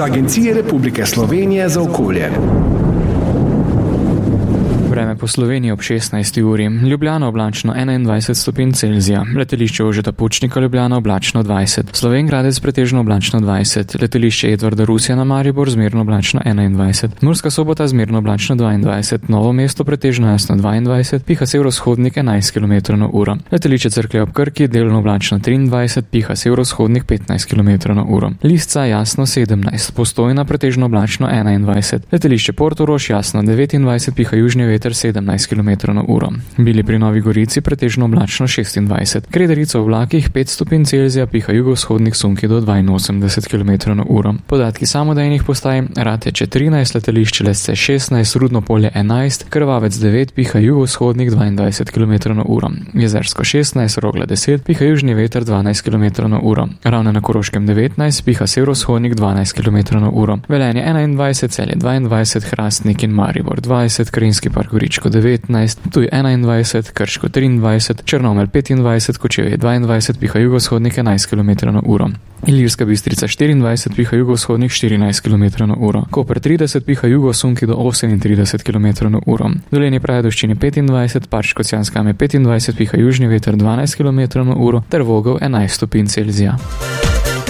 z Agencije Republike Slovenije za okolje. Vreme po Sloveniji ob 16. uri. Ljubljana oblačno 21 stopinj Celzija, letališče Jožeta Pučnika Ljubljana oblačno 20, Slovenj Gradec pretežno oblačno 20, letališče Edvarda Rusija na Maribor zmerno oblačno 21, Murska Sobota zmerno oblačno 22, Novo mesto pretežno jasno 22, piha severovzhodnik 11 km/h, letališče Cerklje ob Krki delno oblačno 23, piha severovzhodnik 15 km/h, Lisca jasno 17, Postojna pretežno oblačno 21, letališče Portorož jasno 29, piha južni veter 17 km/h. Bili pri Novi Gorici pretežno oblačno 26. Krederica v oblakih 5 stopinj Celzija, piha jugovzhodnik sunki do 82 km/h. Podatki samodejnih postaj: Rateče 13, letališče Lesce 16, Rudno Polje 11, Krvavec 9, piha jugovzhodnik 22 km/h. Jezersko 16, Rogla 10, piha južni veter 12 km/h. Ravne na Koroškem 19, piha severovzhodnik 12 km/h. Velenje 21, Celje 22, Hrastnik in Maribor 20, Krajinski park Goričko 19, Ptuj 21, Krško 23, Črnomelj 25, Kočevje 22, piha jugovzhodnik 11 km/h. Ilirska Bistrica 24, piha jugovzhodnik 14 km/h. Koper 30, piha jugosunki do 38 km/h. Dolenje Prajadoščine 25, Parško-Cijanska 25, piha južni veter 12 km/h ter Vogel 11 stopinj Celzija.